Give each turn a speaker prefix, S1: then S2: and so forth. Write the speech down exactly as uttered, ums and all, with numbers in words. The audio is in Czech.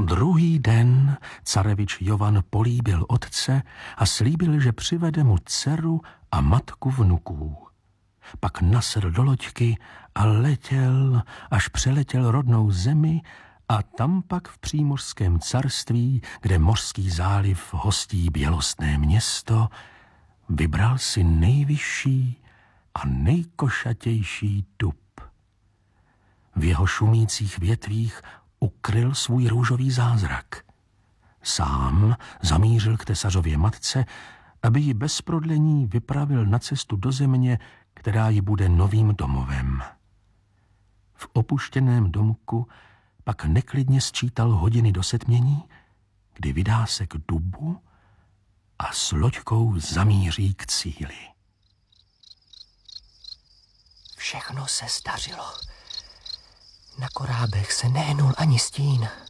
S1: Druhý den carevič Jovan políbil otce a slíbil, že přivede mu dceru a matku vnuků. Pak nasedl do loďky a letěl, až přeletěl rodnou zemi a tam pak v přímořském carství, kde mořský záliv hostí bělostné město, vybral si nejvyšší a nejkošatější dub. V jeho šumících větvích ukryl svůj růžový zázrak. Sám zamířil k tesařově matce, aby ji bez prodlení vypravil na cestu do země, která ji bude novým domovem. V opuštěném domku pak neklidně sčítal hodiny do setmění, kdy vydá se k dubu a s loďkou zamíří k cíli.
S2: Všechno se zdařilo. Na korábech se nehnul ani stín.